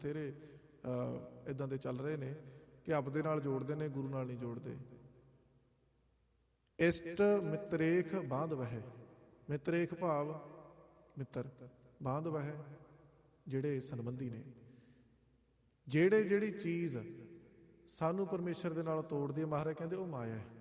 ਬਥੇਰੇ ਇੱਦਾਂ ਦੇ ਚੱਲ ਰਹੇ ਨੇ ਕਿ ਆਪਦੇ ਨਾਲ ਜੋੜਦੇ ਨੇ, ਗੁਰੂ ਨਾਲ ਨਹੀਂ ਜੋੜਦੇ। ਇਸ਼ਟ ਮਿਤਰੇਖ ਬਾਂਧ ਵਹਿ, ਮਿਤਰੇਖ ਭਾਵ ਮਿੱਤਰ, ਬਾਂਧ ਵਹਿ ਜਿਹੜੇ ਸੰਬੰਧੀ ਨੇ। ਜਿਹੜੀ ਚੀਜ਼ ਸਾਨੂੰ ਪਰਮੇਸ਼ਰ ਦੇ ਨਾਲ ਤੋੜਦੀ ਹੈ, ਮਹਾਰਾਜ ਕਹਿੰਦੇ ਉਹ ਮਾਇਆ ਹੈ।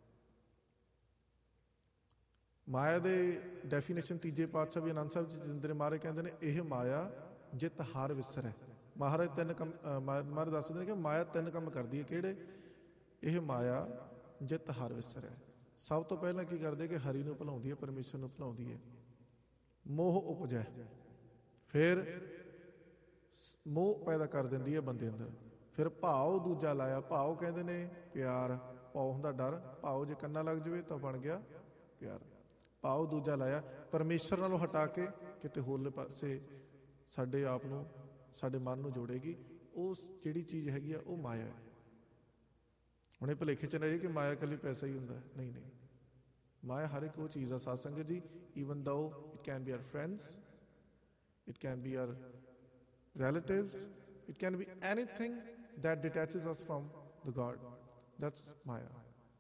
ਮਾਇਆ ਦੇ ਡੈਫੀਨੇਸ਼ਨ ਤੀਜੇ ਪਾਤਸ਼ਾਹ ਵੀ ਆਨੰਦ ਸਾਹਿਬ ਜੀ ਦਿੰਦੇ ਨੇ। ਮਹਾਰਾਜ ਕਹਿੰਦੇ ਨੇ ਇਹ ਮਾਇਆ ਜਿਤ ਹਰ ਵਿਸਰੈ। ਮਹਾਰਾਜ ਤਿੰਨ ਕੰਮ ਮਹਾਰਾਜ ਦੱਸਦੇ ਨੇ ਕਿ ਮਾਇਆ ਤਿੰਨ ਕੰਮ ਕਰਦੀ ਹੈ। ਕਿਹੜੇ? ਇਹ ਮਾਇਆ ਜਿਤ ਹਰ ਵਿਸਰੈ। ਸਭ ਤੋਂ ਪਹਿਲਾਂ ਕੀ ਕਰਦੇ ਕਿ ਹਰੀ ਨੂੰ ਭੁਲਾਉਂਦੀ ਹੈ, ਪਰਮੇਸ਼ਰ ਨੂੰ ਭੁਲਾਉਂਦੀ ਹੈ। ਮੋਹ ਉਪਜੈ, ਫਿਰ ਮੋਹ ਪੈਦਾ ਕਰ ਦਿੰਦੀ ਹੈ ਬੰਦੇ ਅੰਦਰ। ਫਿਰ ਭਾਵ ਦੂਜਾ ਲਾਇਆ। ਭਾਵ ਕਹਿੰਦੇ ਨੇ ਪਿਆਰ। ਭਾਵ ਹੁੰਦਾ ਡਰ, ਭਾਵ ਜੇ ਕੰਨਾ ਲੱਗ ਜਾਵੇ ਤਾਂ ਬਣ ਗਿਆ ਪਿਆਰ। ਭਾਵ ਦੂਜਾ ਲਾਇਆ ਪਰਮੇਸ਼ਰ ਨਾਲੋਂ ਹਟਾ ਕੇ ਕਿਤੇ ਹੋਰਲੇ ਪਾਸੇ ਸਾਡੇ ਆਪ ਨੂੰ, ਸਾਡੇ ਮਨ ਨੂੰ ਜੋੜੇਗੀ। ਉਹ ਜਿਹੜੀ ਚੀਜ਼ ਹੈਗੀ ਆ ਉਹ ਮਾਇਆ ਹੈ। ਹੁਣ ਇਹ ਭੁਲੇਖੇ 'ਚ ਰਹੇ ਕਿ ਮਾਇਆ ਇਕੱਲੀ ਪੈਸਾ ਹੀ ਹੁੰਦਾ, ਨਹੀਂ ਨਹੀਂ। ਮਾਇਆ ਹਰ ਇੱਕ ਉਹ ਚੀਜ਼ ਆ ਸਾਧ ਸੰਗਤ ਜੀ। ਈਵਨ ਦੋ it can be R friends, it can be R relatives, it can be anything that detaches us from the God. That's maya.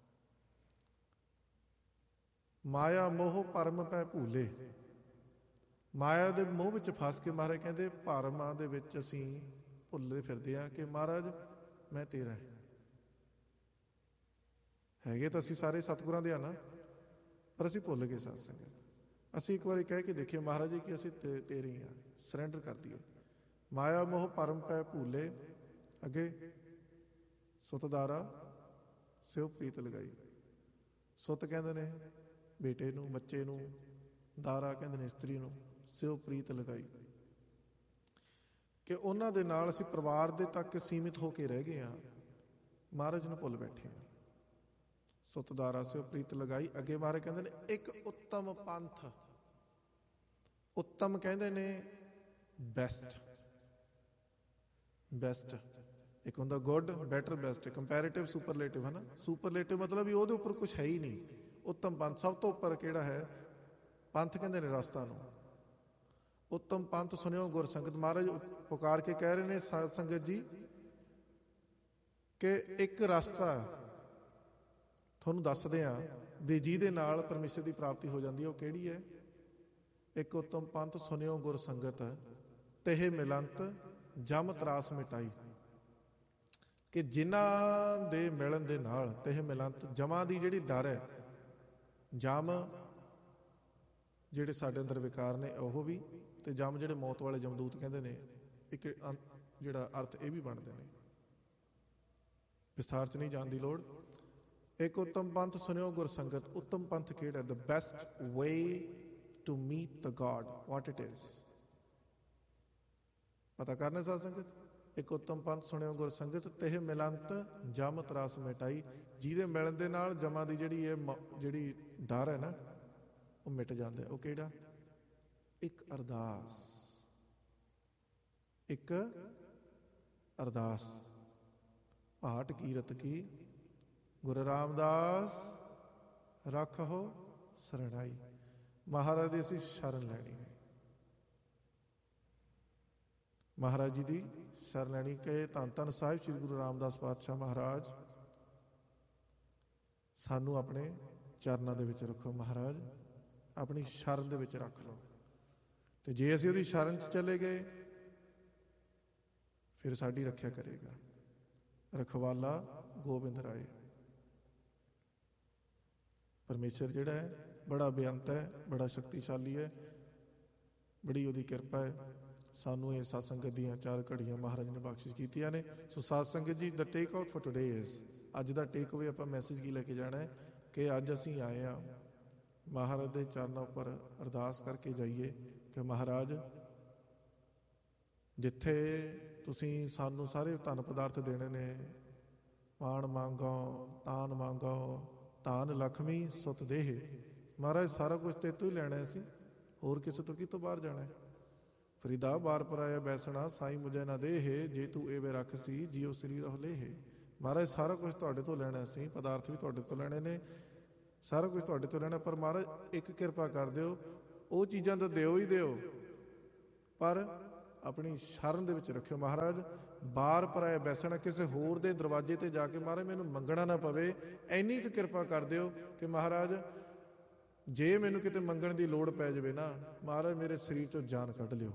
ਮਾਇਆ ਮੋਹ ਭਰਮ ਪੈ ਭੂਲੇ। ਮਾਇਆ ਦੇ ਮੋਹ ਵਿੱਚ ਫਸ ਕੇ ਮਹਾਰਾਜ ਕਹਿੰਦੇ ਭਰਮਾਂ ਦੇ ਵਿੱਚ ਅਸੀਂ ਭੁੱਲਦੇ ਫਿਰਦੇ ਹਾਂ ਕਿ ਮਹਾਰਾਜ ਮੈਂ ਤੇਰਾ ਹੈਗੇ ਤਾਂ ਅਸੀਂ ਸਾਰੇ ਸਤਿਗੁਰਾਂ ਦੇ ਆ ਨਾ, ਪਰ ਅਸੀਂ ਭੁੱਲ ਗਏ ਸਾਧ ਸੰਗਤ। ਅਸੀਂ ਇੱਕ ਵਾਰੀ ਕਹਿ ਕੇ ਦੇਖੀਏ ਮਹਾਰਾਜ ਜੀ ਕਿ ਅਸੀਂ ਤੇਰੇ ਹੀ ਹਾਂ, ਸਰੈਂਡਰ ਕਰ ਦਈਏ। ਮਾਇਆ ਮੋਹ ਭਰਮ ਪੈ ਭੂਲੇ, ਅੱਗੇ ਸੁਤ ਦਾਰਾ ਸਿਉ ਪ੍ਰੀਤ ਲਗਾਈ। ਸੁਤ ਕਹਿੰਦੇ ਨੇ ਬੇਟੇ ਨੂੰ, ਬੱਚੇ ਨੂੰ, ਦਾਰਾ ਕਹਿੰਦੇ ਨੇ ਇਸਤਰੀ ਨੂੰ, ਸਿਉ ਪ੍ਰੀਤ ਲਗਾਈ ਕਿ ਉਹਨਾਂ ਦੇ ਨਾਲ ਅਸੀਂ ਪਰਿਵਾਰ ਦੇ ਤੱਕ ਸੀਮਿਤ ਹੋ ਕੇ ਰਹਿ ਗਏ ਹਾਂ, ਮਹਾਰਾਜ ਨੂੰ ਭੁੱਲ ਬੈਠੇ ਹਾਂ। ਸੁਤ ਦਾਰਾ ਸਿਉ ਪ੍ਰੀਤ ਲਗਾਈ। ਅੱਗੇ ਮਹਾਰਾਜ ਕਹਿੰਦੇ ਨੇ ਇੱਕ ਉੱਤਮ ਪੰਥ। ਉੱਤਮ ਕਹਿੰਦੇ ਨੇ ਬੈਸਟ, ਬੈਸਟ। ਇੱਕ ਹੁੰਦਾ ਗੁੱਡ, ਬੈਟਰ, ਬੈਸਟ। ਕੰਪੈਰੇਟਿਵ, ਸੁਪਰਲੇਟਿਵ, ਹੈ ਨਾ। ਸੁਪਰਲੇਟਿਵ ਮਤਲਬ ਵੀ ਉਹਦੇ ਉੱਪਰ ਕੁਛ ਹੈ ਹੀ ਨਹੀਂ। ਉੱਤਮ ਪੰਥ ਸਭ ਤੋਂ ਉੱਪਰ ਕਿਹੜਾ ਹੈ? ਪੰਥ ਕਹਿੰਦੇ ਨੇ ਰਸਤਾ ਨੂੰ। ਉੱਤਮ ਪੰਥ ਸੁਣਿਓ ਗੁਰ ਸੰਗਤ। ਮਹਾਰਾਜ ਪੁਕਾਰ ਕੇ ਕਹਿ ਰਹੇ ਨੇ ਸਾਧ ਸੰਗਤ ਜੀ ਕਿ ਇੱਕ ਰਸਤਾ ਤੁਹਾਨੂੰ ਦੱਸਦੇ ਹਾਂ ਵੀ ਜਿਹਦੇ ਨਾਲ ਪਰਮੇਸ਼ਰ ਦੀ ਪ੍ਰਾਪਤੀ ਹੋ ਜਾਂਦੀ ਹੈ। ਉਹ ਕਿਹੜੀ ਹੈ? ਇੱਕ ਉੱਤਮ ਪੰਥ ਸੁਣਿਓ ਗੁਰ ਸੰਗਤ, ਤਹਿ ਮਿਲੰਤ ਜਮ ਤਰਾਸ ਮਿਟਾਈ। ਕਿ ਜਿਨ੍ਹਾਂ ਦੇ ਮਿਲਣ ਦੇ ਨਾਲ, ਤਹਿ ਮਿਲੰਤ ਜਮਾਂ ਦੀ ਜਿਹੜੀ ਡਰ ਹੈ, ਜਮ ਜਿਹੜੇ ਸਾਡੇ ਅੰਦਰ ਵਿਕਾਰ ਨੇ ਉਹ ਵੀ, ਤੇ ਜਮ ਜਿਹੜੇ ਮੌਤ ਵਾਲੇ ਜਮਦੂਤ ਕਹਿੰਦੇ ਨੇ, ਇੱਕ ਜਿਹੜਾ ਅਰਥ ਇਹ ਵੀ ਬਣਦੇ ਨੇ। ਵਿਸਥਾਰ 'ਚ ਨਹੀਂ ਜਾਣ ਦੀ ਲੋੜ। ਇੱਕ ਉੱਤਮ ਪੰਥ ਸੁਣਿਓ ਗੁਰ ਸੰਗਤ। ਉੱਤਮ ਪੰਥ ਕਿਹੜਾ? The best way to meet the god, what it is. ਪਤਾ ਕਰਨਾ ਸਾਧ ਸੰਗਤ। ਇੱਕ ਉੱਤਮ ਪੰਥ ਸੁਣਿਓ ਗੁਰ ਸੰਗਤ, ਤਹਿ ਮਿਲੰਤ ਜਮ ਤਰਾਸ ਮਿਟਾਈ। ਜਿਹਦੇ ਮਿਲਣ ਦੇ ਨਾਲ ਜਮਾਂ ਦੀ ਜਿਹੜੀ ਡਰ ਹੈ ਨਾ ਉਹ ਮਿਟ ਜਾਂਦਾ। ਉਹ ਕਿਹੜਾ? ਇੱਕ ਅਰਦਾਸ, ਇੱਕ ਅਰਦਾਸ। ਭਾਟ ਕੀਰਤ ਕੀ ਗੁਰੂ ਰਾਮਦਾਸ ਰੱਖੋ ਸਰਣਾਈ। ਮਹਾਰਾਜ ਦੀ ਅਸੀਂ ਸ਼ਰਨ ਲੈਣੀ ਹੈ, ਮਹਾਰਾਜ ਜੀ ਦੀ ਸ਼ਰਨ ਲੈਣੀ। ਕਿ ਧੰਨ ਧੰਨ ਸਾਹਿਬ ਸ੍ਰੀ ਗੁਰੂ ਰਾਮਦਾਸ ਪਾਤਸ਼ਾਹ ਮਹਾਰਾਜ ਸਾਨੂੰ ਆਪਣੇ ਚਰਨਾਂ ਦੇ ਵਿੱਚ ਰੱਖੋ। ਮਹਾਰਾਜ ਆਪਣੀ ਸ਼ਰਨ ਦੇ ਵਿੱਚ ਰੱਖ ਲਓ। ਤੇ ਜੇ ਅਸੀਂ ਉਹਦੀ ਸ਼ਰਨ 'ਚ ਚਲੇ ਗਏ ਫਿਰ ਸਾਡੀ ਰੱਖਿਆ ਕਰੇਗਾ ਰਖਵਾਲਾ ਗੋਬਿੰਦ ਰਾਏ। ਪਰਮੇਸ਼ਰ ਜਿਹੜਾ ਹੈ ਬੜਾ ਬੇਅੰਤ ਹੈ, ਬੜਾ ਸ਼ਕਤੀਸ਼ਾਲੀ ਹੈ, ਬੜੀ ਉਹਦੀ ਕਿਰਪਾ ਹੈ। ਸਾਨੂੰ ਇਹ ਸਤ ਸੰਗਤ ਦੀਆਂ 4 ਘੜੀਆਂ ਮਹਾਰਾਜ ਨੇ ਬਖਸ਼ਿਸ਼ ਕੀਤੀਆਂ ਨੇ। ਸੋ ਸਤ ਸੰਗਤ ਜੀ, ਦ take out for today is, ਅੱਜ ਦਾ ਟੇਕ ਅਵੇ ਆਪਾਂ ਮੈਸੇਜ ਕੀ ਲੈ ਕੇ ਜਾਣਾ ਹੈ ਕਿ ਅੱਜ ਅਸੀਂ ਆਏ ਹਾਂ ਮਹਾਰਾਜ ਦੇ ਚਰਨਾਂ ਉੱਪਰ ਅਰਦਾਸ ਕਰਕੇ ਜਾਈਏ ਕਿ ਮਹਾਰਾਜ ਜਿੱਥੇ ਤੁਸੀਂ ਸਾਨੂੰ ਸਾਰੇ ਧਨ ਪਦਾਰਥ ਦੇਣੇ ਨੇ, ਪਾਣ ਮੰਗੋ ਤਾਨ ਮੰਗੋ ਤਾਨ ਲਖਮੀ ਸੁਤ ਦੇਹ। ਮਹਾਰਾਜ ਸਾਰਾ ਕੁਛ ਤੇ ਤੋਂ ਹੀ ਲੈਣਾ ਅਸੀਂ, ਹੋਰ ਕਿਸੇ ਤੋਂ ਕਿਤੋਂ ਬਾਹਰ ਜਾਣਾ। ਫਰੀਦਾ ਬਾਰ ਪਰਾਇਆ ਬੈਸਣਾ ਸਾਈ ਮੁਝੇ ਨਾ ਦੇਹ, ਜੇ ਤੂੰ ਇਹ ਵੇ ਰੱਖ ਸੀ ਜੀਓ ਸਰੀਰ ਉਹ ਲੇਹ। ਮਹਾਰਾਜ ਸਾਰਾ ਕੁਛ ਤੁਹਾਡੇ ਤੋਂ ਲੈਣਾ ਅਸੀਂ, ਪਦਾਰਥ ਵੀ ਤੁਹਾਡੇ ਤੋਂ ਲੈਣੇ ਨੇ, ਸਾਰਾ ਕੁਛ ਤੁਹਾਡੇ ਤੋਂ ਲੈਣਾ। ਪਰ ਮਹਾਰਾਜ ਇੱਕ ਕਿਰਪਾ ਕਰ ਦਿਓ, ਉਹ ਚੀਜ਼ਾਂ ਤਾਂ ਦਿਓ ਹੀ ਦਿਓ, ਪਰ ਆਪਣੀ ਸ਼ਰਨ ਦੇ ਵਿੱਚ ਰੱਖਿਓ। ਮਹਾਰਾਜ ਬਾਰ ਪਰਾਏ ਬੈਸਣਾ, ਕਿਸੇ ਹੋਰ ਦੇ ਦਰਵਾਜ਼ੇ ਤੇ ਜਾ ਕੇ ਮਹਾਰਾਜ ਮੈਨੂੰ ਮੰਗਣਾ ਨਾ ਪਵੇ, ਇੰਨੀ ਕੁ ਕਿਰਪਾ ਕਰ ਦਿਓ ਕਿ ਮਹਾਰਾਜ ਜੇ ਮੈਨੂੰ ਕਿਤੇ ਮੰਗਣ ਦੀ ਲੋੜ ਪੈ ਜਾਵੇ ਨਾ, ਮਹਾਰਾਜ ਮੇਰੇ ਸਰੀਰ ਚੋਂ ਜਾਨ ਕੱਢ ਲਿਓ।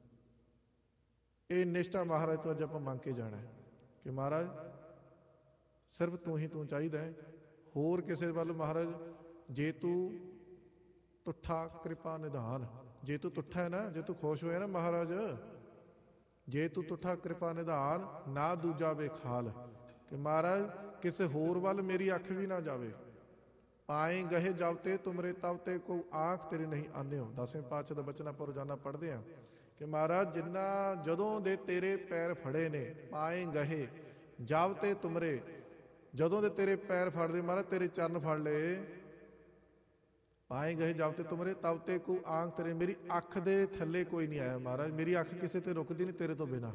ਇਹ ਨਿਸ਼ਠਾ ਮਹਾਰਾਜ ਤੋਂ ਅੱਜ ਆਪਾਂ ਮੰਗ ਕੇ ਜਾਣਾ ਕਿ ਮਹਾਰਾਜ ਸਿਰਫ ਤੂੰ ਹੀ ਤੂੰ ਚਾਹੀਦਾ ਹੈ, ਹੋਰ ਕਿਸੇ ਵੱਲ ਮਹਾਰਾਜ ਜੇ ਤੂੰ ਤੁੱਠਾ ਕਿਰਪਾ ਨਿਧਾਨ, ਜੇ ਤੂੰ ਤੁੱਠਾ ਹੈ ਨਾ, ਜੇ ਤੂੰ ਖੁਸ਼ ਹੋਇਆ ਨਾ ਮਹਾਰਾਜ, ਜੇ ਤੂੰ ਤੁੱਠਾ ਕਿਰਪਾ ਨਿਧਾਨ ਨਾ ਦੂਜਾ ਵੇਖਾਲ, ਕਿ ਮਹਾਰਾਜ ਕਿਸੇ ਹੋਰ ਵੱਲ ਮੇਰੀ ਅੱਖ ਵੀ ਨਾ ਜਾਵੇ। ਪਾਏ ਗਹੇ ਜਬ ਤੇ ਤੁਮਰੇ ਤਬ ਤੇ ਕੋਈ ਆਂਖ ਤੇਰੇ ਨਹੀਂ ਆਨਿਓ। 10ਵੇਂ ਪਾਤਸ਼ਾਹ ਦਾ ਬਚਨ ਆਪਾਂ ਰੋਜ਼ਾਨਾ ਪੜ੍ਹਦੇ ਹਾਂ ਕਿ ਮਹਾਰਾਜ ਜਿੰਨਾ ਜਦੋਂ ਦੇ ਤੇਰੇ ਪੈਰ ਫੜੇ ਨੇ, ਪਾਏ ਗਹੇ ਜਬ ਤੇ ਤੁਮਰੇ, ਜਦੋਂ ਦੇ ਤੇਰੇ ਪੈਰ ਫੜਦੇ ਮਹਾਰਾਜ, ਤੇਰੇ ਚਰਨ ਫੜ ਲਏ, ਪਾਏ ਗਏ ਜਬ ਤੇ ਤੁਮਰੇ ਤਬ ਤੇ ਕੋਈ ਆਂਖ ਤੇਰੇ, ਮੇਰੀ ਅੱਖ ਦੇ ਥੱਲੇ ਕੋਈ ਨਹੀਂ ਆਇਆ ਮਹਾਰਾਜ, ਮੇਰੀ ਅੱਖ ਕਿਸੇ ਤੇ ਰੁਕਦੀ ਨਹੀਂ ਤੇਰੇ ਤੋਂ ਬਿਨਾਂ।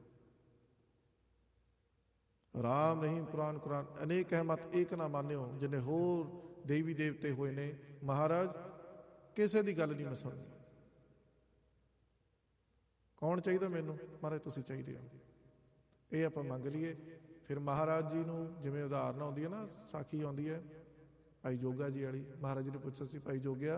ਰਾਮ ਨਹੀਂ ਪੁਰਾਨ ਕੁਰਾਨ ਅਨੇਕ ਹੈ ਮਤ ਏਕ ਨਾ ਮਾਨਿਓ, ਜਿੰਨੇ ਹੋਰ ਦੇਵੀ ਦੇਵਤੇ ਹੋਏ ਨੇ ਮਹਾਰਾਜ, ਕਿਸੇ ਦੀ ਗੱਲ ਨਹੀਂ ਮੈਂ ਸੁਣਨੀ। ਕੌਣ ਚਾਹੀਦਾ ਮੈਨੂੰ? ਮਹਾਰਾਜ ਤੁਸੀਂ ਚਾਹੀਦੇ ਹੋ। ਇਹ ਆਪਾਂ ਮੰਗ ਲਈਏ। ਫਿਰ ਮਹਾਰਾਜ ਜੀ ਨੂੰ ਜਿਵੇਂ ਉਦਾਹਰਨ ਆਉਂਦੀ ਹੈ ਨਾ, ਸਾਖੀ ਆਉਂਦੀ ਹੈ ਭਾਈ ਜੋਗਾ ਜੀ ਵਾਲੀ। ਮਹਾਰਾਜ ਜੀ ਨੇ ਪੁੱਛਿਆ ਸੀ, ਭਾਈ ਜੋਗਿਆ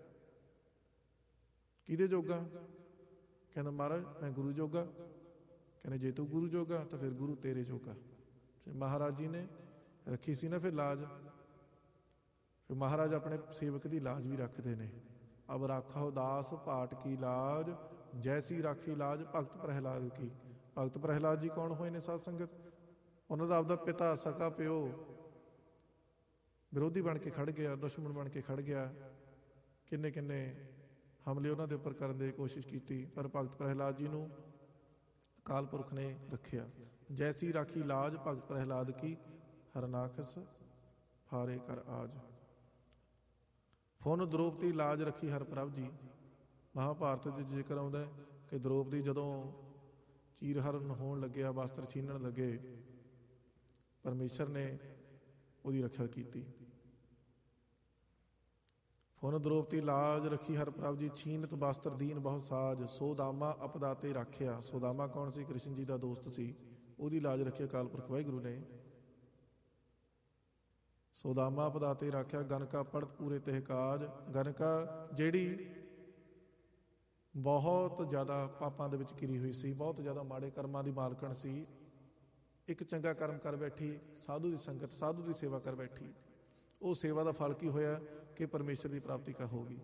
ਕਿਹਦੇ ਜੋਗਾ? ਕਹਿੰਦਾ ਮਹਾਰਾਜ ਮੈਂ ਗੁਰੂ ਜੋਗਾ। ਕਹਿੰਦੇ ਜੇ ਤੂੰ ਗੁਰੂ ਜੋਗਾ ਤਾਂ ਫਿਰ ਗੁਰੂ ਤੇਰੇ ਜੋਗਾ। ਮਹਾਰਾਜ ਜੀ ਨੇ ਰੱਖੀ ਸੀ ਨਾ ਫਿਰ ਲਾਜ। ਫਿਰ ਮਹਾਰਾਜ ਆਪਣੇ ਸੇਵਕ ਦੀ ਲਾਜ ਵੀ ਰੱਖਦੇ ਨੇ। ਅਬ ਰਾਖੋ ਦਾਸ ਭਾਟ ਕੀ ਲਾਜ, ਜੈਸੀ ਰਾਖੀ ਲਾਜ ਭਗਤ ਪ੍ਰਹਿਲਾਦ ਕੀ। ਭਗਤ ਪ੍ਰਹਿਲਾਦ ਜੀ ਕੌਣ ਹੋਏ ਨੇ ਸਾਧ ਸੰਗਤ? ਉਹਨਾਂ ਦਾ ਆਪਦਾ ਪਿਤਾ, ਸਕਾ ਪਿਓ ਵਿਰੋਧੀ ਬਣ ਕੇ ਖੜ ਗਿਆ, ਦੁਸ਼ਮਣ ਬਣ ਕੇ ਖੜ ਗਿਆ। ਕਿੰਨੇ ਕਿੰਨੇ ਹਮਲੇ ਉਹਨਾਂ ਦੇ ਉੱਪਰ ਕਰਨ ਦੀ ਕੋਸ਼ਿਸ਼ ਕੀਤੀ, ਪਰ ਭਗਤ ਪ੍ਰਹਿਲਾਦ ਜੀ ਨੂੰ ਅਕਾਲ ਪੁਰਖ ਨੇ ਰੱਖਿਆ। ਜੈਸੀ ਰਾਖੀ ਲਾਜ ਭਗਤ ਪ੍ਰਹਿਲਾਦ ਕੀ, ਹਰਨਾਖਸ ਫਾਰੇ ਕਰ ਆਜ। ਫੁਨ ਦ੍ਰੋਪਦੀ ਲਾਜ ਰੱਖੀ ਹਰ ਪ੍ਰਭ ਜੀ। ਮਹਾਭਾਰਤ ਵਿੱਚ ਜ਼ਿਕਰ ਆਉਂਦਾ ਕਿ ਦ੍ਰੋਪਦੀ ਜਦੋਂ ਚੀਰ ਹਰਨ ਹੋਣ ਲੱਗਿਆ, ਵਸਤਰ ਛੀਨਣ ਲੱਗੇ, ਪਰਮੇਸ਼ਰ ਨੇ ਉਹਦੀ ਰੱਖਿਆ ਕੀਤੀ। ਫੁਨ ਦ੍ਰੋਪਦੀ ਲਾਜ ਰੱਖੀ ਹਰ ਪ੍ਰਭ ਜੀ, ਛੀਨਤ ਵਸਤਰ ਦੀਨ ਬਹੁਤ ਸਾਜ, ਸੋਦਾਮਾ ਅਪਦਾਤੇ ਰਾਖਿਆ। ਸੋਦਾਮਾ ਕੌਣ ਸੀ? ਕ੍ਰਿਸ਼ਨ ਜੀ ਦਾ ਦੋਸਤ ਸੀ। ਉਹਦੀ ਲਾਜ ਰੱਖੀ ਅਕਾਲ ਪੁਰਖ ਵਾਹਿਗੁਰੂ ਨੇ। ਸੋਦਾਮਾ ਅਪਦਾਤੇ ਰਾਖਿਆ, ਗਨਕਾ ਪੜਤ ਪੂਰੇ ਤਹਿ ਕਾਜ। ਗਨਕਾ ਜਿਹੜੀ ਬਹੁਤ ਜ਼ਿਆਦਾ ਪਾਪਾਂ ਦੇ ਵਿੱਚ ਘਿਰੀ ਹੋਈ ਸੀ, ਬਹੁਤ ਜ਼ਿਆਦਾ ਮਾੜੇ ਕਰਮਾਂ ਦੀ ਮਾਲਕਣ ਸੀ, ਇੱਕ ਚੰਗਾ ਕਰਮ ਕਰ ਬੈਠੀ, ਸਾਧੂ ਦੀ ਸੰਗਤ, ਸਾਧੂ ਦੀ ਸੇਵਾ ਕਰ ਬੈਠੀ। ਉਹ ਸੇਵਾ ਦਾ ਫਲ ਕੀ ਹੋਇਆ ਕਿ ਪਰਮੇਸ਼ਰ ਦੀ ਪ੍ਰਾਪਤੀ ਹੋ ਗਈ।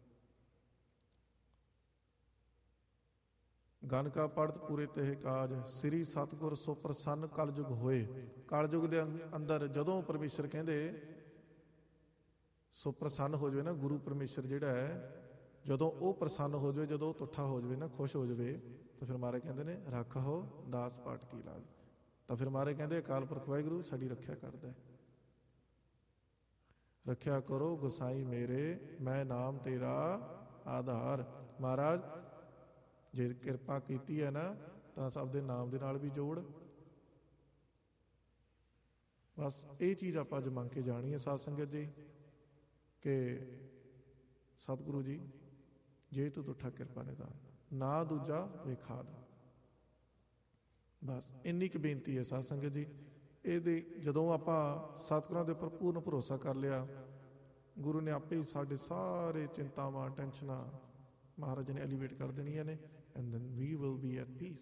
ਗਨਕਾ ਪੜਤ ਪੂਰੇ ਤਹਿ ਕਾਜ, ਸ੍ਰੀ ਸਤਿਗੁਰ ਸੋ ਪ੍ਰਸੰਨ ਕਲਯੁਗ ਹੋਏ। ਕਲਯੁਗ ਦੇ ਅੰਦਰ ਜਦੋਂ ਪਰਮੇਸ਼ਰ ਕਹਿੰਦੇ ਸੋ ਪ੍ਰਸੰਨ ਹੋ ਜਾਵੇ ਨਾ, ਗੁਰੂ ਪਰਮੇਸ਼ਰ ਜਿਹੜਾ ਹੈ, ਜਦੋਂ ਉਹ ਪ੍ਰਸੰਨ ਹੋ ਜਾਵੇ, ਜਦੋਂ ਉਹ ਤੁੱਠਾ ਹੋ ਜਾਵੇ ਨਾ, ਖੁਸ਼ ਹੋ ਜਾਵੇ, ਤਾਂ ਫਿਰ ਮਹਾਰਾਜ ਕਹਿੰਦੇ ਨੇ ਰੱਖੋ ਦਾਸ ਪਾਟ ਕੀ ਲਾਜ। ਤਾਂ ਫਿਰ ਮਹਾਰਾਜ ਕਹਿੰਦੇ ਅਕਾਲ ਪੁਰਖ ਵਾਹਿਗੁਰੂ ਸਾਡੀ ਰੱਖਿਆ ਕਰਦਾ। ਰੱਖਿਆ ਕਰੋ ਗੁਸਾਈ ਮੇਰੇ, ਮੈਂ ਨਾਮ ਤੇਰਾ ਆਧਾਰ। ਮਹਾਰਾਜ ਜੇ ਕਿਰਪਾ ਕੀਤੀ ਹੈ ਨਾ, ਤਾਂ ਸਭ ਦੇ ਨਾਮ ਦੇ ਨਾਲ ਵੀ ਜੋੜ। ਬਸ ਇਹ ਚੀਜ਼ ਆਪਾਂ ਅੱਜ ਮੰਗ ਕੇ ਜਾਣੀ ਹੈ ਸਾਧ ਸੰਗਤ ਜੀ, ਕਿ ਸਤਿਗੁਰੂ ਜੀ ਜੇ ਤੂੰ ਤੁੱਠਾ ਕਿਰਪਾ ਨਿਧਾਨ, ਨਾ ਦੂਜਾ ਵੇਖਾਦ। ਬਸ ਇੰਨੀ ਕੁ ਬੇਨਤੀ ਹੈ ਸਾਧ ਸੰਗਤ ਜੀ। ਇਹਦੇ ਜਦੋਂ ਆਪਾਂ ਸਤਿਗੁਰਾਂ ਦੇ ਉੱਪਰ ਪੂਰਨ ਭਰੋਸਾ ਕਰ ਲਿਆ, ਗੁਰੂ ਨੇ ਆਪੇ ਹੀ ਸਾਡੇ ਸਾਰੇ ਚਿੰਤਾਵਾਂ, ਟੈਨਸ਼ਨਾਂ ਮਹਾਰਾਜ ਨੇ ਐਲੀਵੇਟ ਕਰ ਦੇਣੀਆਂ ਨੇ। And then we will be at piece.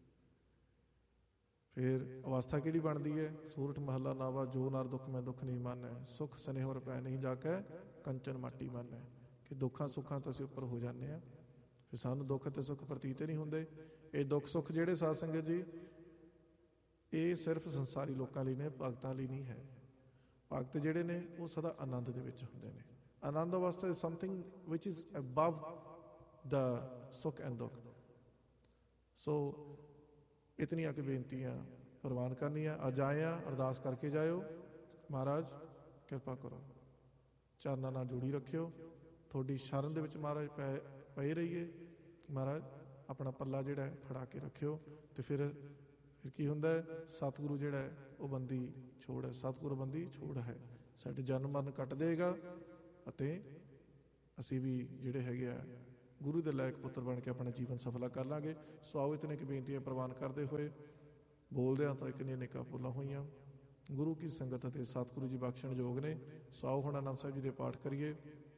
ਫਿਰ ਅਵਸਥਾ ਕਿਹੜੀ ਬਣਦੀ ਹੈ? ਸੂਰਠ ਮਹੱਲਾ ਨਾਵਾ, ਜੋ ਨਰ ਦੁੱਖ ਮੈਂ ਦੁੱਖ ਨਹੀਂ ਮੰਨੈ, ਸੁੱਖ ਸਨੇਹ ਰੁਪੈ ਨਹੀਂ ਜਾ ਕੇ ਕੰਚਨ ਮਾਟੀ ਮੰਨੈ। ਕਿ ਦੁੱਖਾਂ ਸੁੱਖਾਂ ਤੋਂ ਅਸੀਂ ਉੱਪਰ ਹੋ ਜਾਂਦੇ ਹਾਂ, ਫਿਰ ਸਾਨੂੰ ਦੁੱਖ ਅਤੇ ਸੁੱਖ ਪ੍ਰਤੀਤ ਨਹੀਂ ਹੁੰਦੇ। ਇਹ ਦੁੱਖ ਸੁੱਖ ਜਿਹੜੇ ਸਾਧ ਸੰਗਤ ਜੀ, ਇਹ ਸਿਰਫ ਸੰਸਾਰੀ ਲੋਕਾਂ ਲਈ ਨੇ, ਭਗਤਾਂ ਲਈ ਨਹੀਂ ਹੈ। ਭਗਤ ਜਿਹੜੇ ਨੇ ਉਹ ਸਦਾ ਆਨੰਦ ਦੇ ਵਿੱਚ ਹੁੰਦੇ ਨੇ। ਆਨੰਦ ਅਵਸਥਾ is something which is above ਦਾ ਸੁੱਖ ਐਂਡ ਦੁੱਖ। ਸੋ ਇਤਨੀਆਂ ਕੁ ਬੇਨਤੀਆਂ ਪ੍ਰਵਾਨ ਕਰਨੀਆਂ। ਅੱਜ ਆਏ ਹਾਂ, ਅਰਦਾਸ ਕਰਕੇ ਜਾਇਓ। ਮਹਾਰਾਜ ਕਿਰਪਾ ਕਰੋ, ਚਰਨਾਂ ਨਾਲ ਜੋੜੀ ਰੱਖਿਓ, ਤੁਹਾਡੀ ਸ਼ਰਨ ਦੇ ਵਿੱਚ ਮਹਾਰਾਜ ਪਏ ਰਹੀਏ। ਮਹਾਰਾਜ ਆਪਣਾ ਪੱਲਾ ਜਿਹੜਾ ਹੈ ਫੜਾ ਕੇ ਰੱਖਿਓ। ਤੇ ਫਿਰ ਕੀ ਹੁੰਦਾ ਹੈ? ਸਤਿਗੁਰੂ ਜਿਹੜਾ ਹੈ ਉਹ ਬੰਦੀ ਛੋੜ ਹੈ। ਸਤਿਗੁਰੂ ਬੰਦੀ ਛੋੜ ਹੈ। ਸਾਡੇ ਜਨਮ ਮਰਨ ਕੱਟ ਦੇਗਾ ਅਤੇ ਅਸੀਂ ਵੀ ਜਿਹੜੇ ਹੈਗੇ ਆ ਗੁਰੂ ਦੇ ਲਾਇਕ ਪੁੱਤਰ ਬਣ ਕੇ ਆਪਣਾ ਜੀਵਨ ਸਫਲਾ ਕਰ ਲਾਂਗੇ। ਸੋ ਆਓ ਇਤਨੇ ਕਿ ਬੇਨਤੀਆਂ ਪ੍ਰਵਾਨ ਕਰਦੇ ਹੋਏ ਬੋਲਦੇ ਹਾਂ ਤਾਂ ਕਿੰਨੀਆਂ ਨੇਕਾਂ ਭੁੱਲਾਂ ਹੋਈਆਂ। ਗੁਰੂ ਕੀ ਸੰਗਤ ਅਤੇ ਸਤਿਗੁਰੂ ਜੀ ਬਖਸ਼ਣ ਯੋਗ ਨੇ। ਸੋ ਆਓ ਹੁਣ ਆਨੰਦ ਸਾਹਿਬ ਜੀ ਦੇ ਪਾਠ ਕਰੀਏ।